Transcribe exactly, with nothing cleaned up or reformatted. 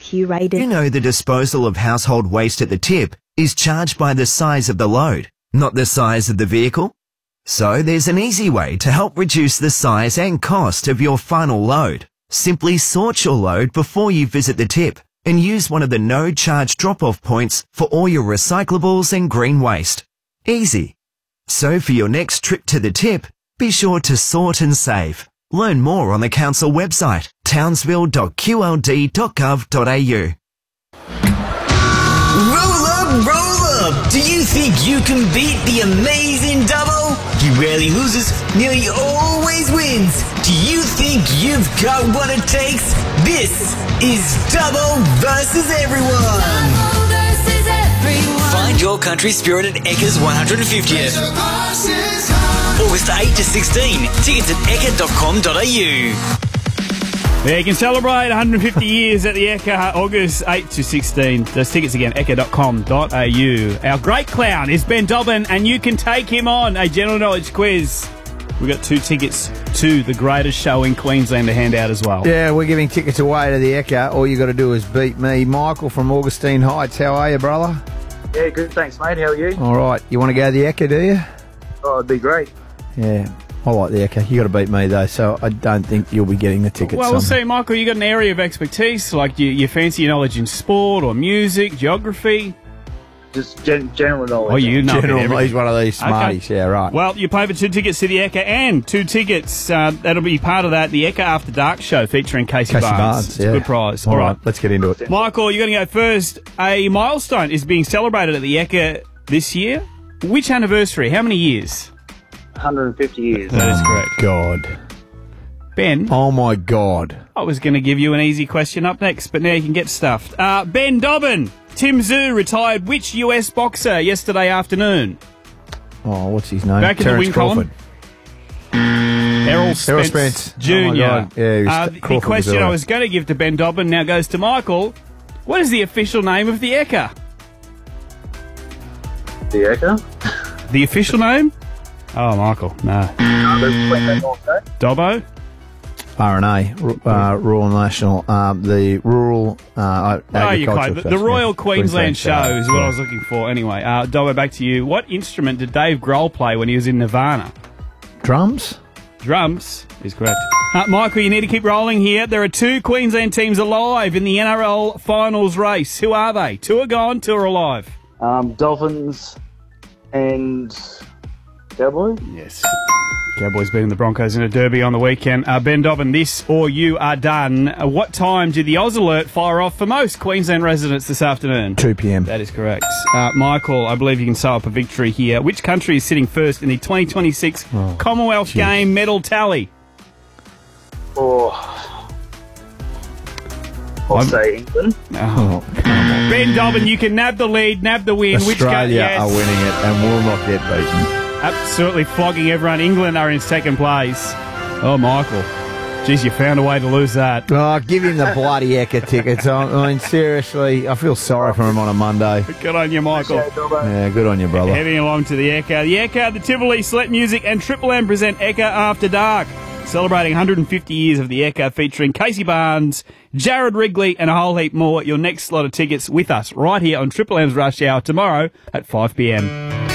curated... You know the disposal of household waste at the tip is charged by the size of the load, not the size of the vehicle? So there's an easy way to help reduce the size and cost of your final load. Simply sort your load before you visit the tip and use one of the no-charge drop-off points for all your recyclables and green waste. Easy. So for your next trip to the tip, be sure to sort and save. Learn more on the council website, townsville dot q l d dot gov dot a u. Roll up, roll up! Do you think you can beat the amazing Dubbo? He rarely loses, nearly always wins. Do you think you've got what it takes? This is Dubbo versus everyone. Dubbo versus everyone. Find your country spirit at Ekka's one hundred fiftieth. August eighth to sixteen. Tickets at ekka dot com dot a u. Yeah, you can celebrate one hundred fifty years at the Ekka, August eighth to sixteenth. Those tickets again, ekka dot com dot a u. Our great clown is Ben Dobbin, and you can take him on a general knowledge quiz. We've got two tickets to the greatest show in Queensland to hand out as well. Yeah, we're giving tickets away to the Ekka. All you got to do is beat me. Michael from Augustine Heights, how are you, brother? Yeah, good, thanks, mate. How are you? All right. You want to go to the Ekka, do you? Oh, it'd be great. Yeah, I like the Ekka. You got to beat me though, so I don't think you'll be getting the tickets. Well, we'll somehow. see, Michael. You got an area of expertise, like you, you fancy your knowledge in sport or music, geography. Just gen- general knowledge. Oh, you know General, everything. he's one of these smarties. Okay. Yeah, right. Well, you pay for two tickets to the Ekka and two tickets. Uh, that'll be part of that, the Ekka After Dark show featuring Casey, Casey Barnes. Barnes, It's yeah. a good prize. All, All right. right. let's get into it. Michael, you're going to go first. A milestone is being celebrated at the Ekka this year. Which anniversary? How many years? one hundred fifty years. That is Oh, correct. God. Ben, Oh, my God. I was going to give you an easy question up next, but now you can get stuffed. Uh, Ben Dobbin, Tim Tszyu retired which U S boxer yesterday afternoon? Oh, what's his name? Back in the Terence win Crawford. column. Errol Spence, Errol Spence. Junior Oh, my God. Yeah, he was- uh, the Crawford was question all I right. was going to give to Ben Dobbin now goes to Michael. What is the official name of the Ekka? The Ekka? The official name? Oh, Michael, no. Dobbo? R N A, uh, Rural National, um, the Rural uh, Oh, you Agricultural quite. The, the Royal Queensland, Queensland Show is what yeah. I was looking for. Anyway, uh, Dobbo, back to you. What instrument did Dave Grohl play when he was in Nirvana? Drums? Drums is correct. Uh, Michael, you need to keep rolling here. There are two Queensland teams alive in the N R L finals race. Who are they? Two are gone, two are alive. Um, Dolphins and Cowboys? Yes. Cowboys beating the Broncos in a derby on the weekend. Uh, Ben Dobbin, this or you are done. Uh, what time did the Oz Alert fire off for most Queensland residents this afternoon? two p.m. That is correct. Uh, Michael, I believe you can sew up a victory here. Which country is sitting first in the twenty twenty-six Oh, Commonwealth geez. Game medal tally? Or... I'll I'm- say England. Oh. Oh, come on. Ben Dobbin, you can nab the lead, nab the win. Which go- Australia yes. are winning it and will not get beaten. Absolutely flogging everyone. England are in second place. Oh, Michael. Geez, you found a way to lose that. Oh, give him the bloody Ekka tickets. I I mean, seriously, I feel sorry for him on a Monday. Good on you, Michael. Appreciate it, Dobbo. Yeah, good on you, brother. Heading along to the Ekka. The Ekka, the Tivoli, Select Music and Triple M present Ekka After Dark. Celebrating one hundred fifty years of the Ekka, featuring Casey Barnes, Jared Wrigley and a whole heap more. Your next slot of tickets with us right here on Triple M's Rush Hour tomorrow at five p.m.